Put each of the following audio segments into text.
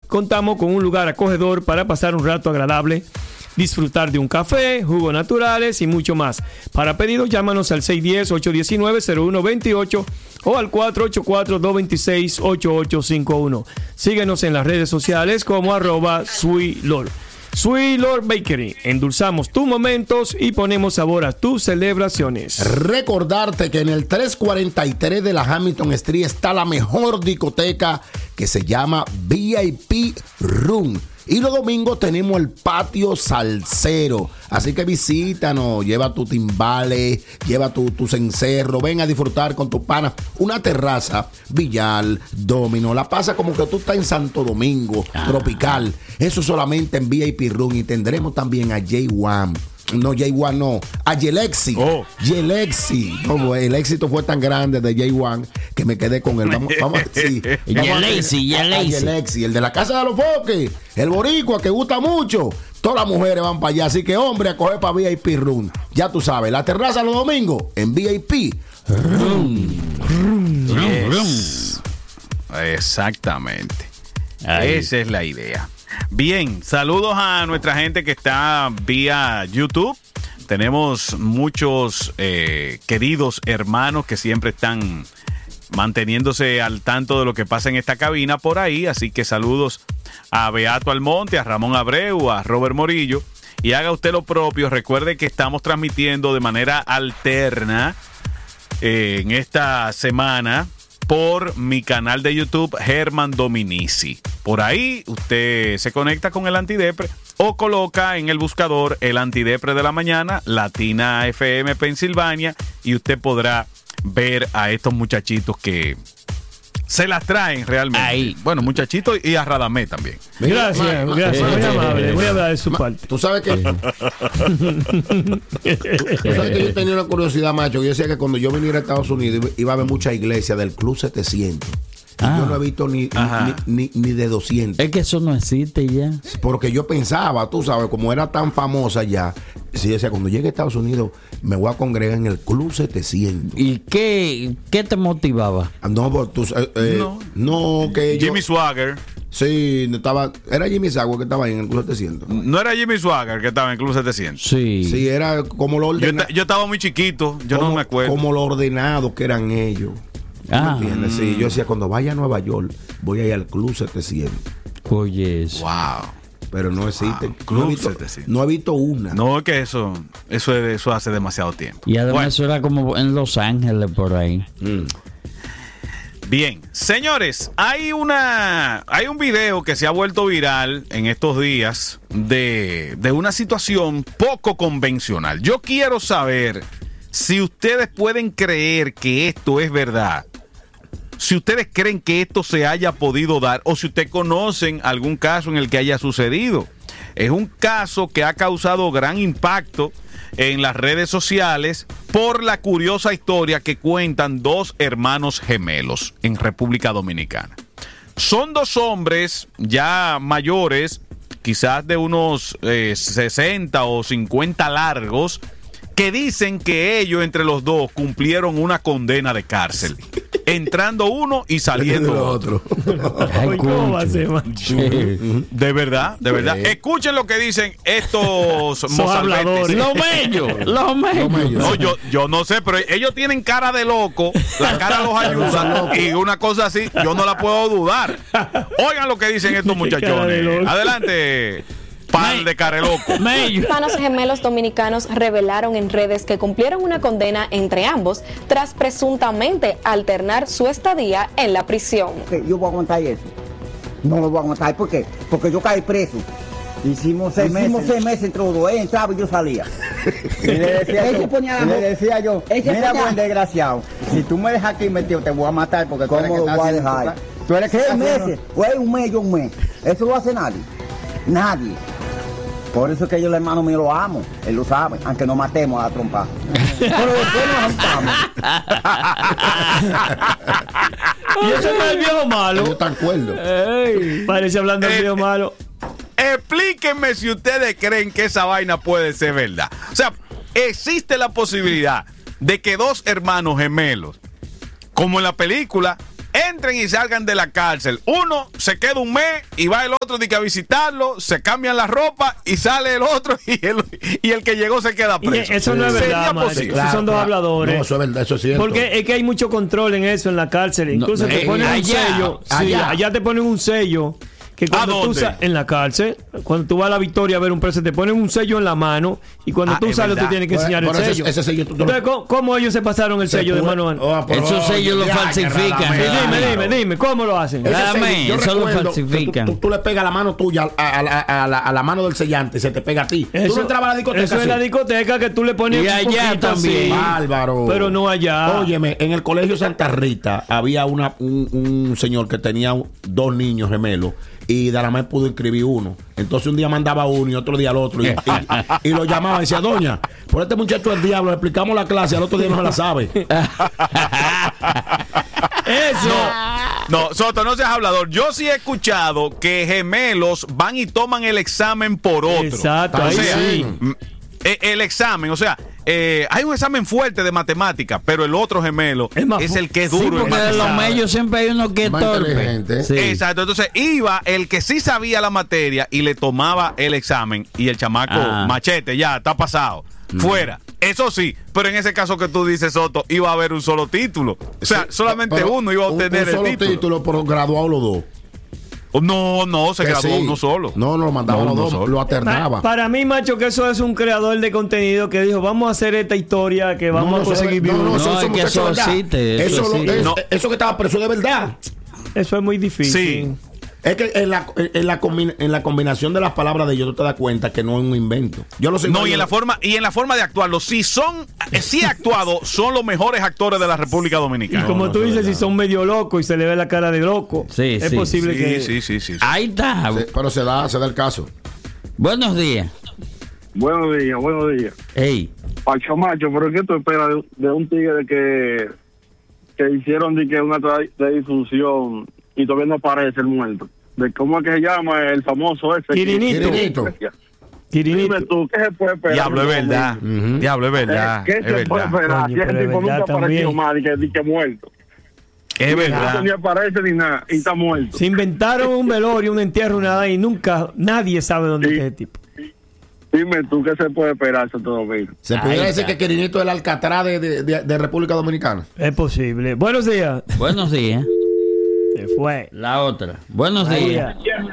contamos con un lugar acogedor para pasar un rato agradable, disfrutar de un café, jugos naturales y mucho más. Para pedidos, llámanos al 610-819-0128 o al 484-226-8851. Síguenos en las redes sociales como @SweetLord. Sweet Lord Bakery. Endulzamos tus momentos y ponemos sabor a tus celebraciones. Recordarte que en el 343 de la Hamilton Street está la mejor discoteca que se llama VIP Room. Y los domingos tenemos el patio salsero. Así que visítanos, lleva tu timbales, lleva tu cencerro, ven a disfrutar con tus panas. Una terraza, billar, domino. La pasa como que tú estás en Santo Domingo, tropical. Eso solamente en VIP Room. Y tendremos también a J1. No, J1 no. A Yelexi. Yelexi. No, el éxito fue tan grande de J1 que me quedé con él. Vamos sí. Yelexi, el de la Casa de los Foques. El boricua que gusta mucho. Todas las mujeres van para allá. Así que, hombre, a coger para VIP Room. Ya tú sabes, la terraza los domingos en VIP Room. Yes. Exactamente. Ahí. Esa es la idea. Bien, saludos a nuestra gente que está vía YouTube. Tenemos muchos queridos hermanos que siempre están manteniéndose al tanto de lo que pasa en esta cabina por ahí. Así que saludos a Beato Almonte, a Ramón Abreu, a Robert Morillo. Y haga usted lo propio. Recuerde que estamos transmitiendo de manera alterna en esta semana por mi canal de YouTube, Germán Dominici. Por ahí usted se conecta con el Antidepre o coloca en el buscador el Antidepre de la mañana, Latina FM Pensilvania, y usted podrá ver a estos muchachitos que se las traen realmente. Ahí. Bueno, muchachitos y a Radamé también. Gracias, muy amable. Voy a hablar de su parte. Tú sabes que yo tenía una curiosidad, macho. Yo decía que cuando yo viniera a Estados Unidos iba a haber mucha iglesia del Club 700. Yo no he visto ni de 200. Es que eso no existe ya. Porque yo pensaba, tú sabes, como era tan famosa ya, sí, decía, cuando llegue a Estados Unidos me voy a congregar en el Club 700. ¿Y qué te motivaba? No, pues tú no, que Jimmy Swagger. Sí, era Jimmy Swagger que estaba ahí en el Club 700. No era Jimmy Swagger que estaba en el Club 700. Sí, era como lo ordenado. Yo estaba muy chiquito, no me acuerdo. Como lo ordenado que eran ellos. Sí, yo decía, cuando vaya a Nueva York, voy a ir al Club 700. Oye, wow. Pero no existe. Wow. Club 700. No he visto una. No, es que eso hace demasiado tiempo. Y además eso era como en Los Ángeles, por ahí. Bien, señores, hay un video que se ha vuelto viral en estos días de una situación poco convencional. Yo quiero saber si ustedes pueden creer que esto es verdad. Si ustedes creen que esto se haya podido dar o si ustedes conocen algún caso en el que haya sucedido. Es un caso que ha causado gran impacto en las redes sociales por la curiosa historia que cuentan dos hermanos gemelos en República Dominicana. Son dos hombres ya mayores, quizás de unos 60 o 50 largos, que dicen que ellos entre los dos cumplieron una condena de cárcel. Entrando uno y saliendo otro. Ay, ¿cómo va a ser, macho? De verdad. Escuchen lo que dicen estos mozalbetes. Los mellos. No, yo no sé, pero ellos tienen cara de loco. La cara los ayuda. Y una cosa así, yo no la puedo dudar. Oigan lo que dicen estos muchachones. Adelante. Pan de careloco. Hermanos gemelos dominicanos revelaron en redes que cumplieron una condena entre ambos tras presuntamente alternar su estadía en la prisión. Yo voy a aguantar eso. No lo voy a aguantar. ¿Por qué? Porque yo caí preso. Hicimos 6 meses entre los dos. Él entraba y yo salía. Y le decía yo, mira, buen desgraciado, si tú me dejas aquí metido, te voy a matar porque tú eres que estás haciendo. Tú eres que 6 meses. O es un mes, yo un mes. Eso lo hace nadie. Nadie. Por eso es que yo, el hermano mío, lo amo. Él lo sabe, aunque nos matemos a la trompa. Pero después nos juntamos. Y ese no es el viejo malo. Yo te acuerdo. Parece hablando del viejo malo. Explíquenme si ustedes creen que esa vaina puede ser verdad. O sea, existe la posibilidad de que dos hermanos gemelos, como en la película, entren y salgan de la cárcel. Uno se queda un mes y va el otro a visitarlo, se cambian la ropa y sale el otro y el que llegó se queda preso. Y eso no es verdad, macho. Esos son dos habladores. No, eso es verdad, eso es cierto. Porque es que hay mucho control en eso en la cárcel. Incluso te ponen un sello. Sí, allá te ponen un sello. Que cuando tú en la cárcel, cuando tú vas a la Victoria a ver un preso, te ponen un sello en la mano y cuando tú sales tú tienes que enseñar el sello. Ese sello entonces, ¿cómo ellos se pasaron el sello de mano a mano? Esos sellos lo falsifican. Dime, ¿cómo lo hacen? Eso lo falsifican. Tú le pegas la mano tuya a la mano del sellante y se te pega a ti. Tú no entrabas a la discoteca. Eso es la discoteca que tú le pones. Y allá también. Bárbaro. Pero no allá. Óyeme, en el colegio Santa Rita había un señor que tenía 2 niños gemelos. Y Daramé pudo inscribir uno. Entonces un día mandaba uno y otro día al otro. Y lo llamaba y decía, doña, por este muchacho el diablo, le explicamos la clase, al otro día no se la sabe. Eso. No, Soto, no seas hablador. Yo sí he escuchado que gemelos van y toman el examen por otro. Exacto, o sea, sí. El examen, o sea, hay un examen fuerte de matemática, pero el otro gemelo es el que es duro. Sí, porque de los medios siempre hay uno que es torpe. Sí. Exacto, entonces iba el que sí sabía la materia y le tomaba el examen y el chamaco machete, ya, está pasado. Fuera. Eso sí, pero en ese caso que tú dices, Soto, iba a haber un solo título. O sea, solamente uno iba a obtener un el título. pero graduado los dos. No, se graduó uno solo. No, lo mandaba los dos, lo alternaba. Para mí, macho, que eso es un creador de contenido que dijo, vamos a hacer esta historia que vamos a conseguir views. Eso que estaba preso de verdad. Eso es muy difícil. Sí. Es que en la combinación de las palabras de ellos tú te das cuenta que no es un invento. Yo lo sé. No, y en la forma de actuarlo, sí actuado, son los mejores actores de la República Dominicana. Y como tú dices, si son medio locos y se le ve la cara de loco, es posible que... Sí. Ahí está. Sí, pero se da el caso. Buenos días. Buenos días. Ey. Pacho Macho, pero ¿qué tú esperas de un tigre que hicieron una de difusión y todavía no aparece el muerto? ¿De cómo es que se llama el famoso ese? Quirinito. Dime tú, ¿qué se puede esperar? Diablo, es verdad. Diablo, es verdad. ¿Qué se puede esperar? Coño, Si ese tipo nunca apareció más y que muerto. Es verdad. Ni aparece ni nada y está muerto. Se inventaron un velorio, un entierro, nada, y nunca nadie sabe dónde está ese tipo. Dime tú, ¿qué se puede esperar, Santo Domingo? ¿Se pudiera decir que Quirinito es el Alcatraz de República Dominicana? Es posible. Buenos días. Buenos días. Se fue. La otra. Buenos días.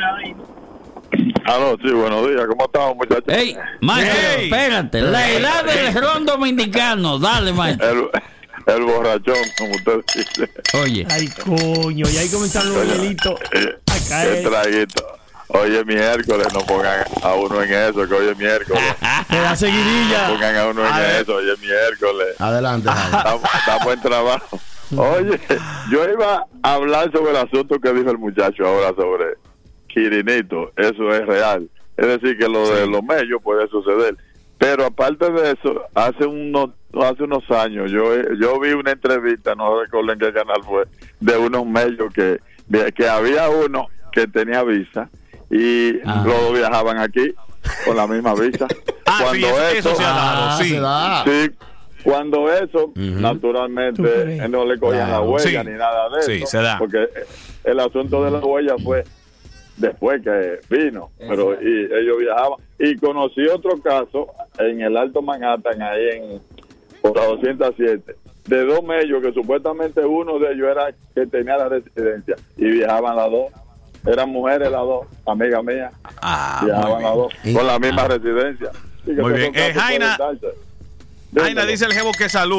Aló, sí, buenos días. ¿Cómo estamos, muchachos? Ey, macho, espérate. La edad del ron dominicano. Dale, macho. El borrachón, como usted dice. Oye. Ay, coño. Y ahí comenzaron los hielitos a caer. Qué traguito. Hoy es miércoles, no pongan a uno en eso, que hoy es miércoles. Te da seguidilla. No pongan a uno en eso, hoy es miércoles. Adelante. Está buen trabajo. Oye, yo iba a hablar sobre el asunto que dijo el muchacho ahora sobre Quirinito. Eso es real. Es decir, que lo de los medios puede suceder. Pero aparte de eso, hace unos años yo vi una entrevista, no recuerdo en qué canal fue, de unos medios que había uno que tenía visa y los dos viajaban aquí con la misma visa. Cuando eso se ha dado, sí. Sí, cuando eso, naturalmente, no le cogían la huella ni nada de eso. Sí, se da. Porque el asunto de la huella fue después que vino, pero y ellos viajaban. Y conocí otro caso en el Alto Manhattan, ahí por la 207, de dos medios que supuestamente uno de ellos era que tenía la residencia y viajaban las dos. Eran mujeres las dos, amigas mías. Viajaban las dos con la misma residencia. Muy bien. Jaina dice el jevo que salud.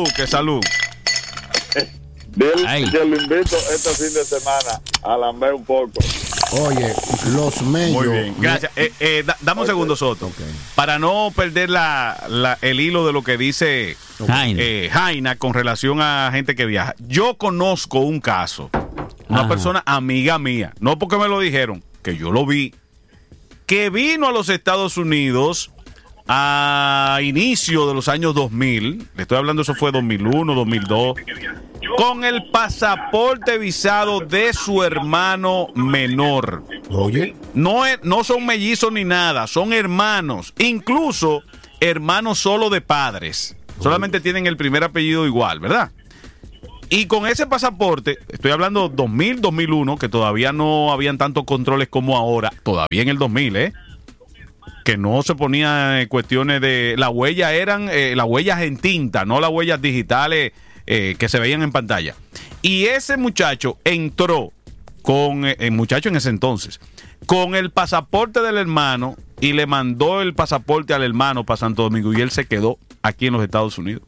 Que lo invito este fin de semana a lamber un poco. Oye, los medios. Muy bien, gracias. Dame un segundo, Soto. Okay. Para no perder el hilo de lo que dice Jaina con relación a gente que viaja. Yo conozco un caso, una persona amiga mía, no porque me lo dijeron, que yo lo vi, que vino a los Estados Unidos a inicio de los años 2000, le estoy hablando, eso fue 2001, 2002, con el pasaporte visado de su hermano menor. Oye. No son mellizos ni nada, son hermanos, incluso hermanos solo de padres. Solamente tienen el primer apellido igual, ¿verdad? Y con ese pasaporte, estoy hablando 2000, 2001, que todavía no habían tantos controles como ahora, todavía en el 2000, que no se ponía cuestiones de... Las huellas eran las huellas en tinta, no las huellas digitales que se veían en pantalla. Y ese muchacho entró con... el muchacho en ese entonces, con el pasaporte del hermano y le mandó el pasaporte al hermano para Santo Domingo y él se quedó aquí en los Estados Unidos.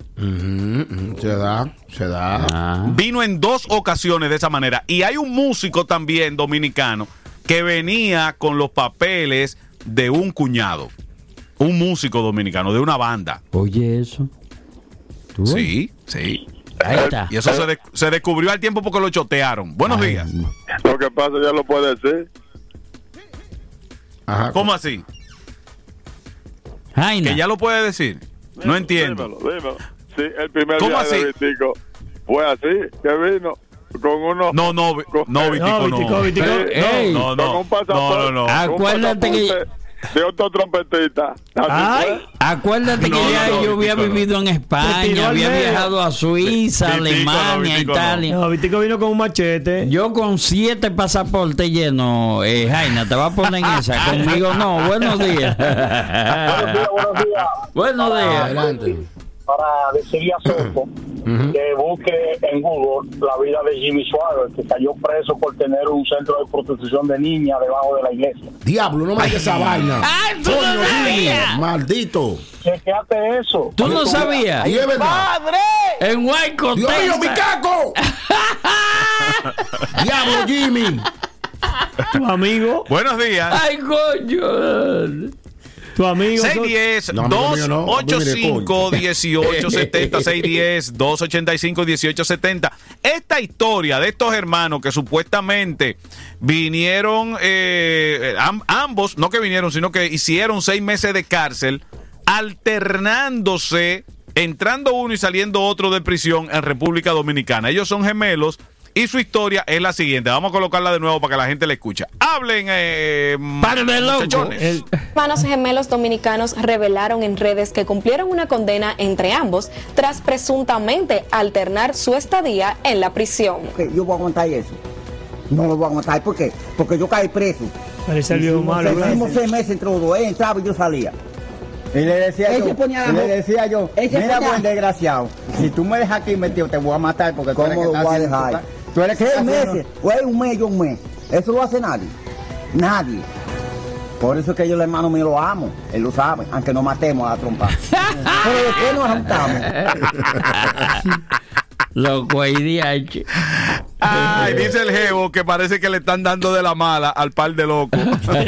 Se da. Vino en 2 ocasiones de esa manera. Y hay un músico también dominicano que venía con los papeles de un cuñado. Un músico dominicano de una banda. Oye, eso. Sí. Ahí está. Y eso se descubrió al tiempo porque lo chotearon. Buenos días. Lo que pasa ya lo puede decir. Ajá. ¿Cómo así? Jaina. Que ya lo puede decir. No entiendo. Dímelo. Sí, el primer ¿Cómo día así? de Vitico fue así, que vino con unos... Vitico. Ey. Con un pasaporte. No. Acuérdate que... De otro trompetista. Acuérdate que yo había vivido en España, había viajado a Suiza, Alemania, Italia. No, Vitico vino con un machete. Yo con 7 pasaportes llenos, Jaina, te vas a poner en esa. Conmigo no. Buenos días. Buenos días. Buenos días. Adelante. Para decirle a Soto que busque en Google la vida de Jimmy Suárez, que cayó preso por tener un centro de prostitución de niñas debajo de la iglesia. Diablo, no me hagas esa vaina. ¿Tú no sabías? Maldito. Chequéate eso. ¿Tú no sabías? Y es verdad. ¡Padre! En Huayco, Dios mío, Texas. mi caco. Diablo, Jimmy. Tu amigo. Buenos días. Ay, coño. Tu amigo. 610-285-1870. 610-285-1870. Esta historia de estos hermanos que supuestamente vinieron, ambos, no que vinieron, sino que hicieron 6 meses de cárcel, alternándose, entrando uno y saliendo otro de prisión en República Dominicana. Ellos son gemelos. Y su historia es la siguiente. Vamos a colocarla de nuevo para que la gente la escuche. Hablen, ¡Par de locos! Hermanos gemelos dominicanos revelaron en redes que cumplieron una condena entre ambos tras presuntamente alternar su estadía en la prisión. Yo voy a aguantar eso. No lo voy a aguantar. ¿Por qué? Porque yo caí preso. Parece algo malo. Hicimos 6 meses entre los dos. Él entraba y yo salía. Y le decía yo, mira, buen desgraciado, si tú me dejas aquí metido, te voy a matar porque tú eres que estás haciendo. Tú eres que 6 meses, o es un mes, yo un mes. Eso lo hace nadie. Nadie. Por eso es que yo, el hermano mío, lo amo. Él lo sabe, aunque no matemos a la trompa. Pero después nos juntamos. Loco, ahí Ay, dice el jevo que parece que le están dando de la mala al par de locos.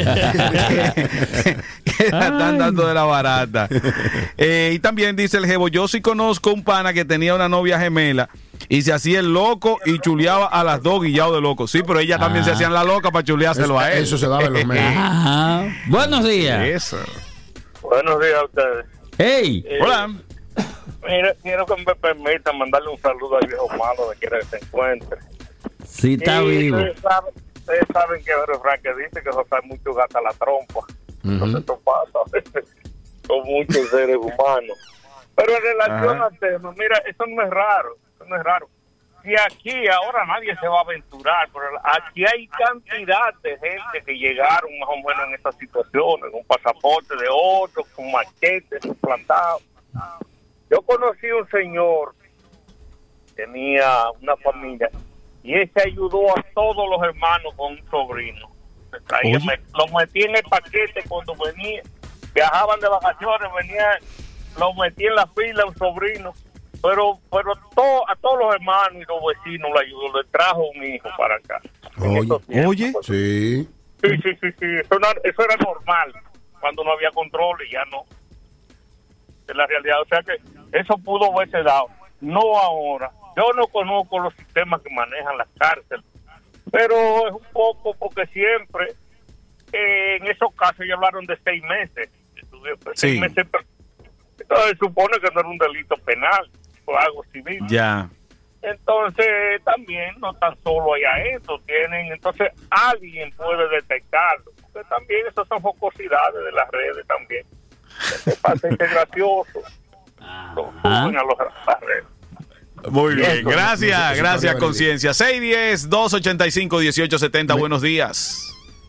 Que le están dando de la barata. Y también dice el jevo, yo sí conozco un pana que tenía una novia gemela y se hacía el loco y chuleaba a las dos guillados de loco. Sí, pero ellas también se hacían la loca para chuleárselo a él. Eso se daba en los medios. Buenos días. Eso. Buenos días a ustedes. Hey. Hola. Mira, quiero que me permitan mandarle un saludo al viejo malo donde quiera que se encuentre. Sí, está vivo. Ustedes saben que el refrán que dice que José mucho gasta la trompa. Entonces esto pasa a veces con muchos seres humanos. Pero en relación al tema, mira, eso no es raro. Si aquí ahora nadie se va a aventurar, pero aquí hay cantidad de gente que llegaron más o menos en estas situaciones, con pasaporte de otros, con machetes suplantados. Yo conocí un señor, tenía una familia, y ese ayudó a todos los hermanos con un sobrino. Lo metí en el paquete cuando venía, viajaban de vacaciones, lo metí en la fila un sobrino, pero a todos los hermanos y los vecinos le ayudó, le trajo un hijo para acá. Oye, sí. Sí, eso era normal, cuando no había control y ya no. De la realidad, o sea que eso pudo haberse dado, no ahora. Yo no conozco los sistemas que manejan las cárceles, pero es un poco porque siempre en esos casos ya hablaron de 6 meses. 6 meses, entonces supone que no era un delito penal o algo civil. Ya. Entonces también no tan solo hay adentro, entonces alguien puede detectarlo, porque también esas son jocosidades de las redes también. Me parece gracioso. Lo suben a las redes. Muy bien, gracias, Conciencia. 610-285-1870, buenos días.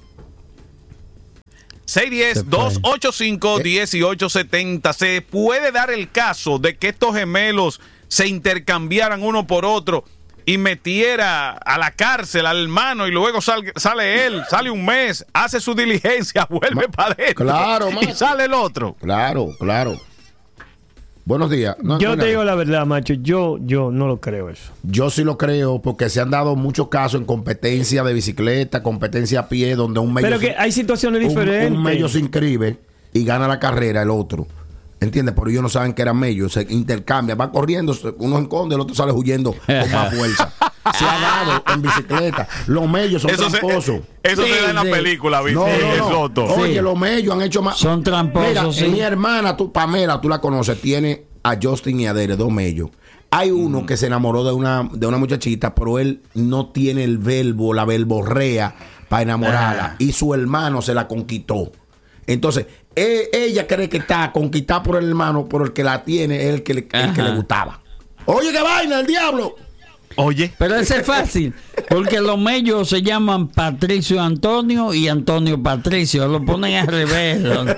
610-285-1870. ¿Se puede dar el caso de que estos gemelos se intercambiaran uno por otro y metiera a la cárcel al hermano y luego sale él, sale un mes, hace su diligencia, vuelve para adentro y sale el otro? Claro. Buenos días. Yo te digo la verdad, macho, yo no lo creo eso. Yo sí lo creo porque se han dado muchos casos en competencia de bicicleta, competencia a pie, donde un medio... Pero que hay situaciones diferentes. Un medio se inscribe y gana la carrera el otro. ¿Entiendes? Pero ellos no saben que eran medios, se intercambian, va corriendo, uno esconde, el otro sale huyendo con más fuerza. Se ha dado en bicicleta. Los medios son tramposos. Eso se da en la película, ¿viste? No. Oye, los medios han hecho más. Son tramposos. Mira, mi hermana, Pamela, tú la conoces, tiene a Justin y a Dere, dos medios. Hay uno que se enamoró de una muchachita, pero él no tiene el verbo, la verborrea para enamorarla. Y su hermano se la conquistó. Entonces, ella cree que está conquistada por el hermano, pero el que la tiene es el que le gustaba. Oye, qué vaina, el diablo. Oye. Pero ese es fácil, porque los medios se llaman Patricio Antonio y Antonio Patricio. Lo ponen al revés.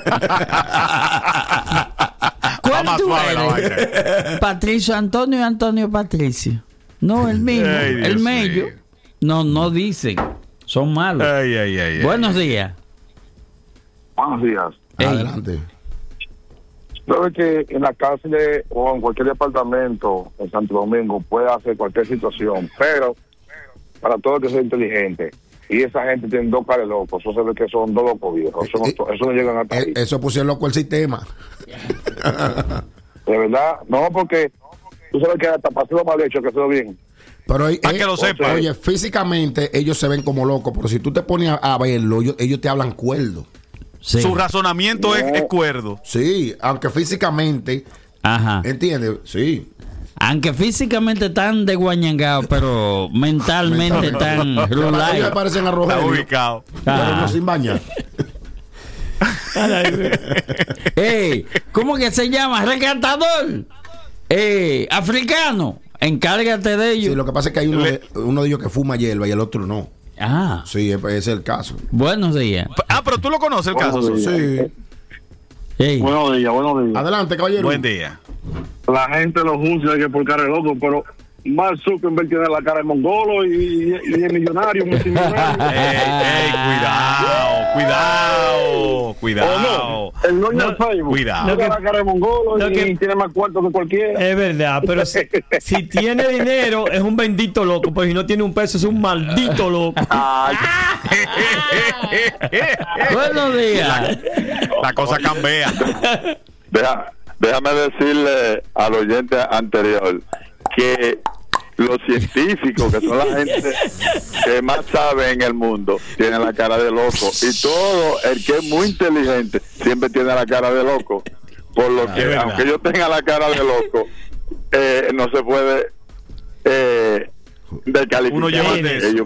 ¿Cuál tú eres? Patricio Antonio y Antonio Patricio. No, el mismo. El medio. No dicen. Son malos. Buenos días. Buenos días. Adelante. Sabes que en la cárcel o en cualquier departamento en Santo Domingo puede hacer cualquier situación, pero para todo el que sea inteligente. Y esa gente tiene dos caras locos. Eso se ve que son dos locos viejos. Eso no llegan hasta ahí. Eso pusieron loco el sistema. De verdad. No, porque tú sabes que hasta paseo mal hecho, que se lo bien. Pero para que lo sepa. Oye, físicamente ellos se ven como locos, pero si tú te pones a verlo, ellos te hablan cuerdo. Sí. Su razonamiento es cuerdo. Sí, aunque físicamente. Ajá. ¿Entiendes? Sí. Aunque físicamente están desguañangados, pero mentalmente están rulay. Ellos parecen a Rogelio. Está ubicado. Pero no sin bañar. ¿Cómo que se llama? Rescatador. Africano. Encárgate de ellos. Sí, lo que pasa es que hay uno de ellos que fuma hierba y el otro no. Ah. Sí, ese es el caso. Buenos días. Pero tú lo conoces el caso. Sí. Hey. Buenos días. Adelante, caballero. Buen día. La gente lo juzga que por cara de loco, pero Mark Zuckerberg tiene la cara de mongolo y es millonario, multimillonario. Cuidado. No, el dueño de Facebook. Cuidado. Tiene la cara de mongolo y tiene más cuarto que cualquiera. Es verdad, pero si tiene dinero es un bendito loco, pues si no tiene un peso es un maldito loco. Buenos días. La cosa cambia. Déjame decirle al oyente anterior que los científicos, que son la gente que más sabe en el mundo, tienen la cara de loco. Y todo el que es muy inteligente siempre tiene la cara de loco. Por lo que, aunque yo tenga la cara de loco, no se puede descalificar. Uno lleva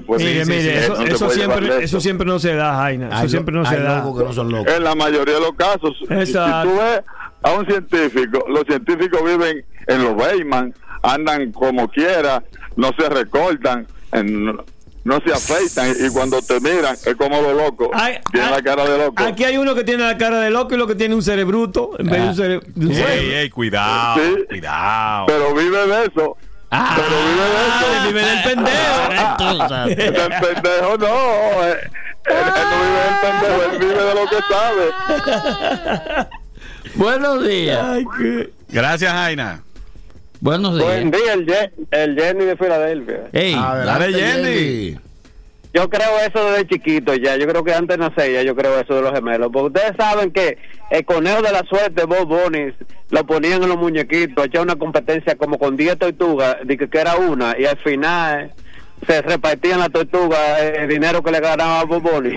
eso siempre no se da, Jaina. Eso siempre no se da. Que no son locos. En la mayoría de los casos, si tú ves a un científico, los científicos viven en los Bayman, andan como quiera, no se recortan, no se afeitan, y cuando te miran es como los locos, tiene la cara de loco. Aquí hay uno que tiene la cara de loco y lo que tiene un cerebruto en vez de un cerebro. Cuidado, sí, cuidado. Pero vive de eso. Vive del pendejo. Del pendejo no. Él no vive del pendejo, él vive de lo que sabe. Buenos días. Gracias, Jaina. Buenos días. Buen día, el Jenny de Filadelfia. Dale, Jenny. Yo creo eso desde chiquito ya. Yo creo que antes no sé ya. Yo creo eso de los gemelos. Porque ustedes saben que el conejo de la suerte, Bob Bunny, lo ponían en los muñequitos. Echaba una competencia como con 10 tortugas, de que era una. Y al final se repartían las tortugas el dinero que le ganaba a Bob Bunny.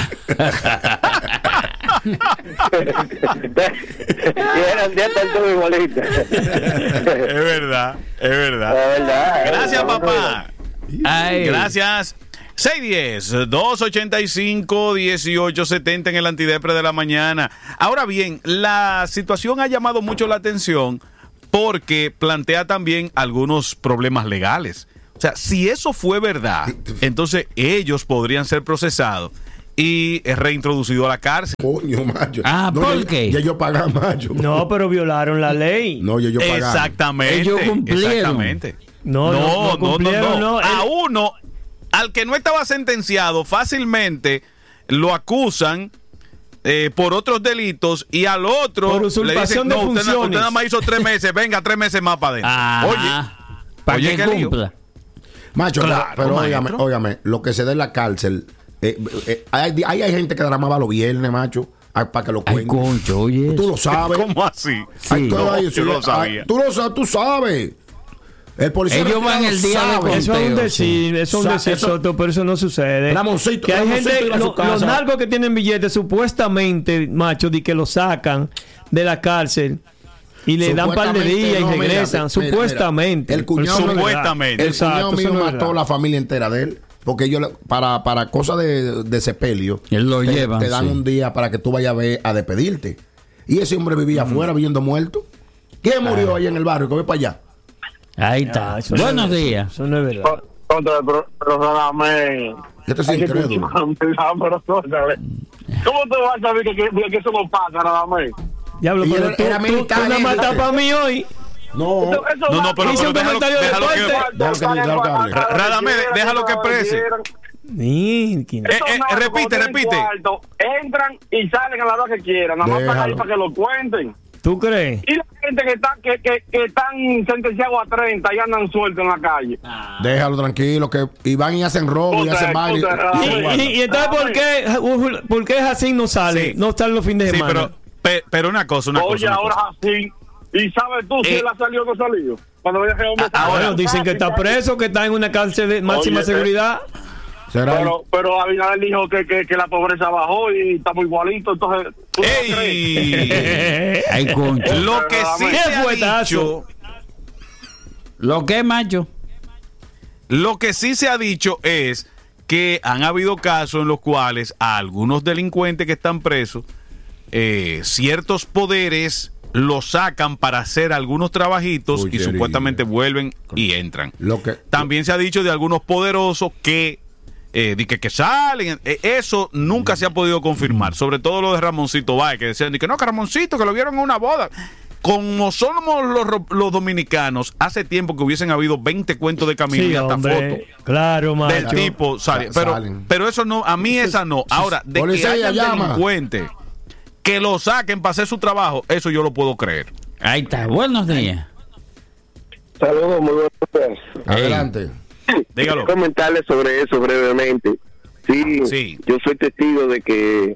Y eran 10 tortugas igualitas. Es verdad. Gracias, papá. Gracias. 610-285-1870 en el Antidepre de la mañana. Ahora bien, la situación ha llamado mucho la atención porque plantea también algunos problemas legales. O sea, si eso fue verdad, entonces ellos podrían ser procesados y reintroducidos a la cárcel. Coño, macho. ¿Por qué? Ya yo pagaba, macho. No, pero violaron la ley. No, yo pagaba. Exactamente. Ellos cumplieron. Exactamente. No cumplieron, no. A uno, al que no estaba sentenciado, fácilmente lo acusan por otros delitos y al otro por usurpación le dicen, de funciones. Usted nada más hizo 3 meses, venga 3 meses más para adentro. Para que cumpla. Macho, Claro, pero maestro. óigame, lo que se da en la cárcel, hay gente que dramaba los viernes, macho, para que lo Ay, cuenten. concho, oye. Tú lo sabes. ¿Cómo así? Hay todo ahí, yo no lo sabía. Tú sabes. El policía Ellos van el día de sabe. Eso es un decir, eso es un decir, Soto, pero eso no sucede. Ramoncito, que hay Ramoncito gente, iba a su los casa. narcos que tienen billetes, supuestamente, macho, de que lo sacan de la cárcel y le dan par de días y regresan. Supuestamente. El cuñado Supuestamente. El cuñado Exacto, mío eso no es mató verdad. la familia entera de él. Porque ellos, para cosas de sepelio, Él lo llevan, te dan sí. un día para que tú vayas a despedirte. Y ese hombre vivía afuera, viendo muerto. ¿Quién murió ahí en el barrio? Que ve para allá. Ahí está. Buenos días. Eso no es verdad. Pero Radamés. Yo te soy incrédulo. ¿Cómo te vas a saber que eso no pasa, Radamés? Diablo, Y pero era tú americano, la matas ¿viste? para mí hoy. No. No, pero Hice un déjalo comentario de que Déjalo que hable. Radamés, déjalo que exprese. Repite. Entran y salen a la hora que quieran. Nada más están ahí para que lo cuenten. ¿Tú crees? Y la gente que están sentenciados a 30 y andan sueltos en la calle. Déjalo tranquilo, que y van y hacen robo y hacen baile. Y entonces, ¿por qué así no sale? Sí. No sale los fines de semana. Pero una cosa. Oye, ahora así. ¿Y sabes tú si él ha salido o no ha salido? Cuando veas que hombre Bueno, dicen que está preso, que está en una cárcel de máxima seguridad. Pero Abinader dijo que la pobreza bajó y estamos igualitos, entonces ¿tú no crees? Ay, concho. Lo que sí ¿Qué se ha fuetazo? dicho, ¿Lo que, macho? lo que sí se ha dicho es que han habido casos en los cuales a algunos delincuentes que están presos, ciertos poderes los sacan para hacer algunos trabajitos y supuestamente vuelven y entran. También se ha dicho de algunos poderosos que salen. Eso nunca se ha podido confirmar. Sobre todo lo de Ramoncito Báez, que decían que no, que Ramoncito, que lo vieron en una boda. Como somos los dominicanos, hace tiempo que hubiesen habido 20 cuentos de camino y hasta fotos. Claro, macho. Del tipo, pero eso no, a mí esa no. Ahora, de que haya delincuentes que lo saquen para hacer su trabajo, eso yo lo puedo creer. Ahí está. Buenos días. Saludos, muy buenos días. Adelante. Dígalo. Quiero comentarle sobre eso brevemente. Sí, yo soy testigo de que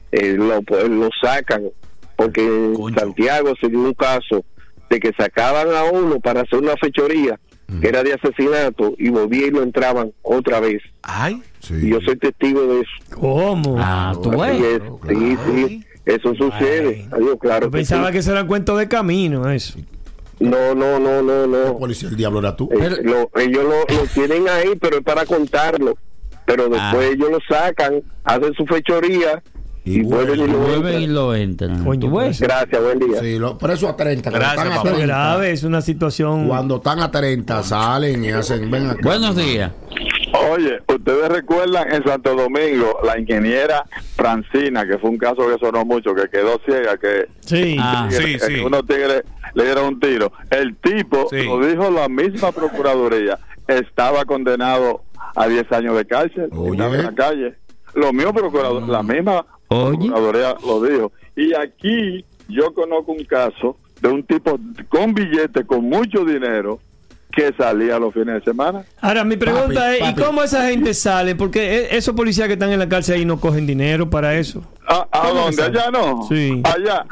lo sacan, porque en Santiago se dio un caso de que sacaban a uno para hacer una fechoría que era de asesinato y volvían y lo entraban otra vez. Ay, y yo soy testigo de eso. ¿Cómo? Tú ves. Sí, eso sucede. Adiós, claro. Yo pensaba que eso era cuento de camino, eso. No. Policía, el diablo era tú. Ellos lo tienen ahí, pero es para contarlo. Pero después ellos lo sacan, hacen su fechoría y vuelven y lo entran. Gracias, buen día. Sí, presos a 30. Gracias, papá. Grave, es una situación. Cuando están a 30, salen y hacen. Ven acá. Buenos días. Oye, ustedes recuerdan en Santo Domingo la ingeniera Francina, que fue un caso que sonó mucho, que quedó ciega, que sí, unos tigres le dieron un tiro. El tipo, lo dijo la misma procuraduría, estaba condenado a 10 años de cárcel, estaba en la calle. Lo mismo procurador, la misma procuraduría lo dijo. Y aquí yo conozco un caso de un tipo con billete, con mucho dinero, que salía los fines de semana. Ahora, mi pregunta es, ¿y cómo esa gente sale? Porque esos policías que están en la cárcel ahí no cogen dinero para eso. ¿A dónde? ¿Allá no? Sí. Allá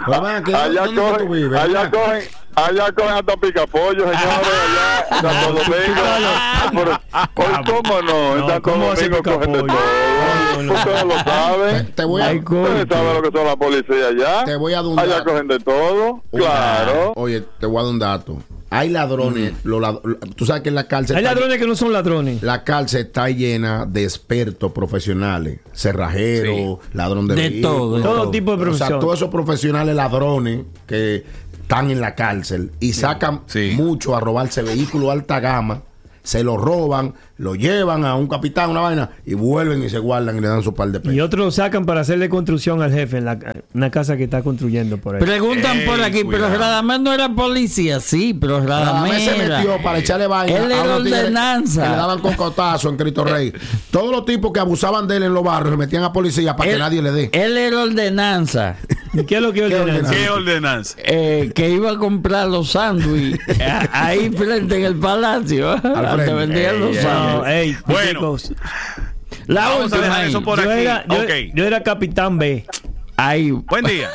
cogen hasta picapollo, señores, allá en Santo Domingo. ¿Cómo no? En Santo Domingo cogen de todo. Ustedes lo saben. Ustedes saben lo que son la policía allá. Te voy a dar un dato. Allá cogen de todo. Claro. Oye, te voy a dar un dato. Hay ladrones, tú sabes que en la cárcel... Hay ladrones que no son ladrones. La cárcel está llena de expertos profesionales, cerrajeros, ladrón de todo tipo de profesiones. O sea, todos esos profesionales ladrones que están en la cárcel y sacan mucho a robarse vehículos de alta gama, se lo roban, lo llevan a un capitán, una vaina, y vuelven y se guardan y le dan su par de pesos. Y otros lo sacan para hacerle construcción al jefe en una casa que está construyendo por ahí. Preguntan por aquí, cuidado. Pero Radamés no era policía, sí, pero Radamés se metió para echarle vaina. Él era ordenanza. Que le daban cocotazo en Cristo Rey. Todos los tipos que abusaban de él en los barrios se metían a policía para que nadie le dé. Él era ordenanza. ¿Qué es lo que ordenanza? ¿Qué ordenanza? Que iba a comprar los sándwiches ahí frente en el palacio. Te vendían los sándwiches. Bueno, la última. Eso por yo era capitán B. Ahí. Buen día.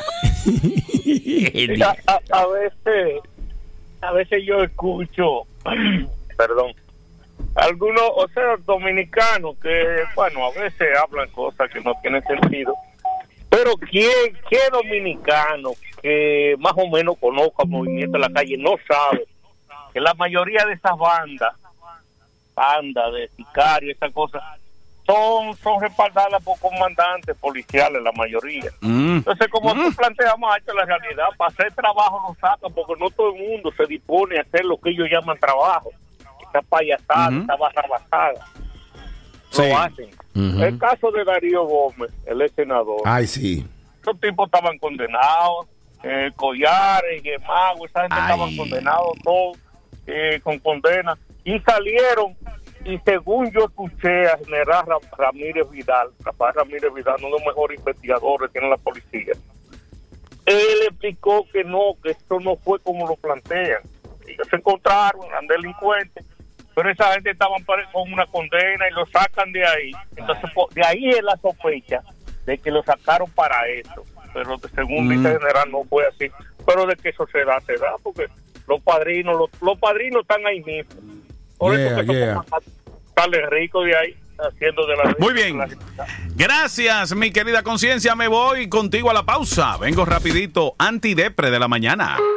A veces yo escucho, perdón, algunos, dominicanos que, bueno, a veces hablan cosas que no tienen sentido. Pero ¿qué dominicano que más o menos conozca el movimiento de la calle no sabe que la mayoría de esas bandas de sicarios, esas cosas, son respaldadas por comandantes policiales, la mayoría? Entonces, como tú planteas, macho, la realidad, para hacer trabajo lo sacan, porque no todo el mundo se dispone a hacer lo que ellos llaman trabajo. Esta payasada, esta barrabasada. Lo hacen. El caso de Darío Gómez, el senador. Ay, sí. Esos tipos estaban condenados, Collares, Mago, esa gente estaban condenados todos con condena, y salieron, y según yo escuché a general Ramírez Vidal, uno de los mejores investigadores que tiene la policía, él explicó que esto no fue como lo plantean. Ellos se encontraron, eran delincuentes, pero esa gente estaban con una condena y lo sacan de ahí. Entonces, de ahí es la sospecha de que lo sacaron para eso. Pero según dice el general, no fue así. Pero de que eso se da, porque los padrinos están ahí mismo. Por eso que sale rico de ahí, haciendo de la... Muy bien. Gracias, mi querida conciencia. Me voy contigo a la pausa. Vengo rapidito. Antidepre de la mañana.